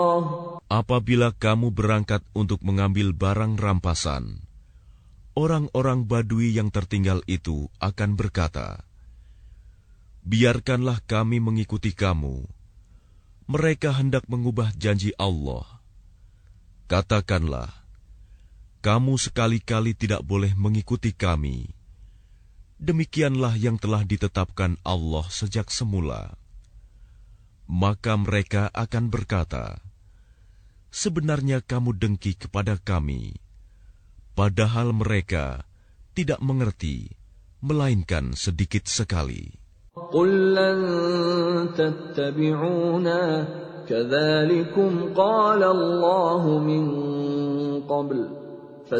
Apabila kamu berangkat untuk mengambil barang rampasan, orang-orang Badui yang tertinggal itu akan berkata, "Biarkanlah kami mengikuti kamu." Mereka hendak mengubah janji Allah. Katakanlah, "Kamu sekali-kali tidak boleh mengikuti kami. Demikianlah yang telah ditetapkan Allah sejak semula." Maka mereka akan berkata, "Sebenarnya kamu dengki kepada kami." Padahal mereka tidak mengerti, melainkan sedikit sekali. قُل لَّن تَتَّبِعُونَا كَذَٰلِكُمْ قَالَ اللَّهُ مِن قَبْلُ